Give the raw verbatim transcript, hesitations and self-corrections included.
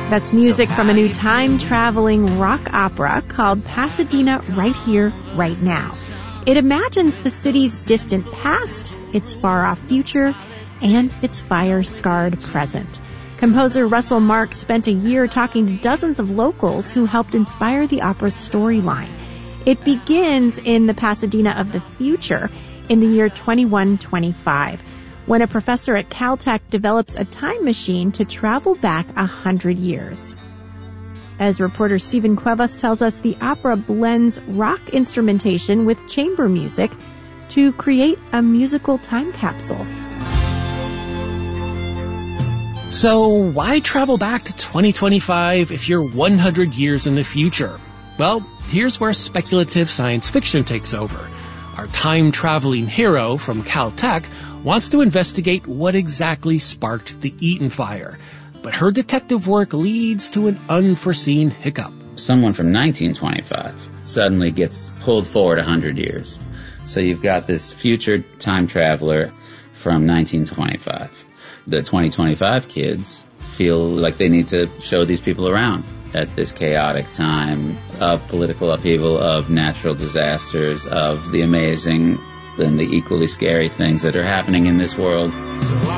That's music from a new time-traveling rock opera called Pasadena Right Here, Right Now. It imagines the city's distant past, its far-off future, and its fire-scarred present. Composer Russell Mark spent a year talking to dozens of locals who helped inspire the opera's storyline. It begins in the Pasadena of the future in the year twenty-one twenty-five, when a professor at Caltech develops a time machine to travel back a hundred years. As reporter Stephen Cuevas tells us, the opera blends rock instrumentation with chamber music to create a musical time capsule. So why travel back to twenty twenty-five if you're one hundred years in the future? Well, here's where speculative science fiction takes over. Our time-traveling hero from Caltech wants to investigate what exactly sparked the Eaton fire. But her detective work leads to an unforeseen hiccup. Someone from nineteen twenty-five suddenly gets pulled forward one hundred years. So you've got this future time traveler from nineteen twenty-five. The twenty twenty-five kids feel like they need to show these people around at this chaotic time of political upheaval, of natural disasters, of the amazing and the equally scary things that are happening in this world. So